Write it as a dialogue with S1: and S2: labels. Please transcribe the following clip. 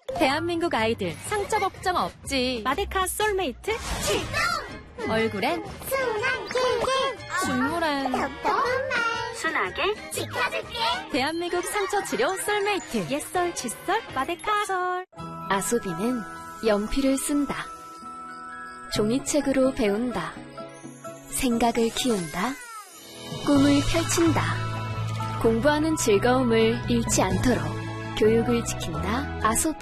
S1: 대한민국 아이들 상처 걱정 없지. 마데카 솔메이트 출동! 얼굴엔
S2: 순한 길게
S1: 중물엔
S2: 답답한 말
S1: 순하게
S2: 지켜줄게.
S1: 대한민국 상처 치료 솔메이트 옛설 칫솔 마데카 솔. 아소비는 연필을 쓴다. 종이책으로 배운다. 생각을 키운다. 꿈을 펼친다. 공부하는 즐거움을 잃지 않도록 교육을 지킨다. 아소비.